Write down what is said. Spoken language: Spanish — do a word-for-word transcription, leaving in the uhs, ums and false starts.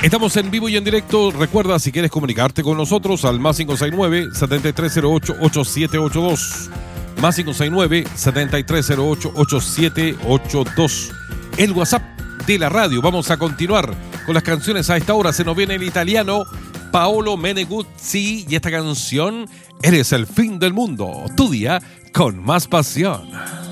Estamos en vivo y en directo. Recuerda, si quieres comunicarte con nosotros, al más cinco seis nueve, siete tres cero ocho, ocho siete ocho dos. Más cinco seis nueve, siete tres cero ocho, ocho siete ocho dos. El WhatsApp de la radio. Vamos a continuar con las canciones a esta hora. Se nos viene el italiano Paolo Meneguzzi y esta canción, Eres el fin del mundo. Tu día con más pasión.